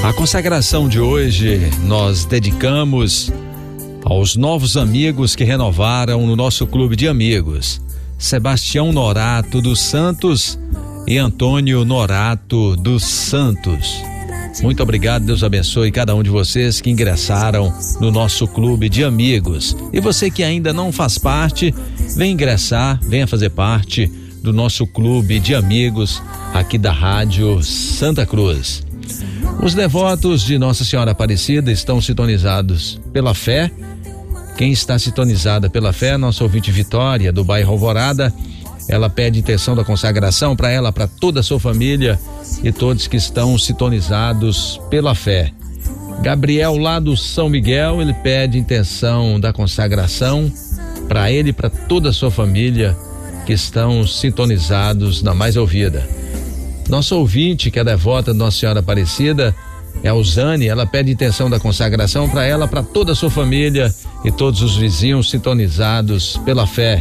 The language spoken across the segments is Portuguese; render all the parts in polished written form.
A consagração de hoje nós dedicamos aos novos amigos que renovaram no nosso clube de amigos: Sebastião Norato dos Santos e Antônio Norato dos Santos. Muito obrigado, Deus abençoe cada um de vocês que ingressaram no nosso clube de amigos. E você que ainda não faz parte, vem ingressar, venha fazer parte do nosso clube de amigos aqui da Rádio Santa Cruz. Os devotos de Nossa Senhora Aparecida estão sintonizados pela fé. Quem está sintonizada pela fé, nossa ouvinte Vitória, do bairro Alvorada, ela pede intenção da consagração para ela, para toda a sua família e todos que estão sintonizados pela fé. Gabriel, lá do São Miguel, ele pede intenção da consagração para ele e para toda a sua família que estão sintonizados na mais ouvida. Nossa ouvinte, que é devota de Nossa Senhora Aparecida, é a Uzane, ela pede intenção da consagração para ela, para toda a sua família e todos os vizinhos sintonizados pela fé.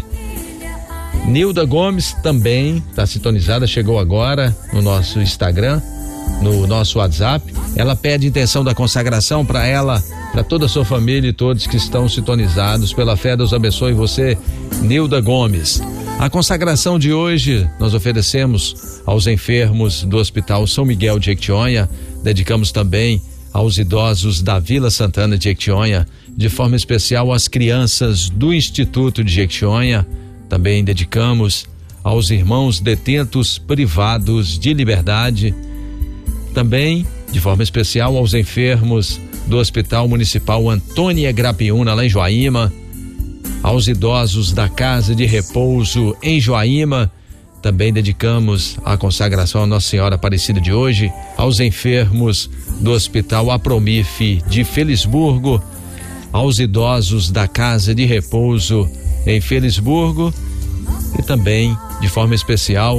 Nilda Gomes também está sintonizada, chegou agora no nosso Instagram, no nosso WhatsApp. Ela pede intenção da consagração para ela, para toda a sua família e todos que estão sintonizados pela fé. Deus abençoe você, Nilda Gomes. A consagração de hoje nós oferecemos aos enfermos do Hospital São Miguel de Jequitinhonha. Dedicamos também aos idosos da Vila Santana de Jequitinhonha, de forma especial às crianças do Instituto de Jequitinhonha. Também dedicamos aos irmãos detentos privados de liberdade. Também, de forma especial, aos enfermos do Hospital Municipal Antônia Grapiúna, lá em Joaíma. Aos idosos da Casa de Repouso em Joaíma. Também dedicamos a consagração à Nossa Senhora Aparecida de hoje, aos enfermos do Hospital Apromif de Felisburgo, aos idosos da Casa de Repouso em Felisburgo e também, de forma especial,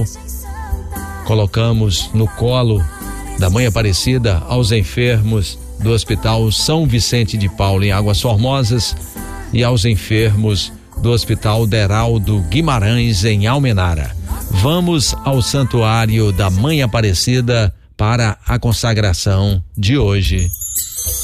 colocamos no colo da Mãe Aparecida aos enfermos do Hospital São Vicente de Paulo em Águas Formosas e aos enfermos do Hospital Deraldo Guimarães em Almenara. Vamos ao Santuário da Mãe Aparecida para a consagração de hoje.